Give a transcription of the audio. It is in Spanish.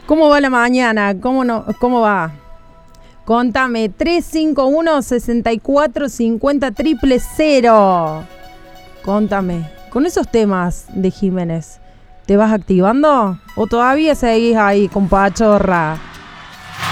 ¿Cómo va la mañana? ¿Cómo no? ¿Cómo va? Contame, 351-6450-000. Contame, con esos temas de Jiménez, ¿te vas activando? ¿O todavía seguís ahí con pachorra?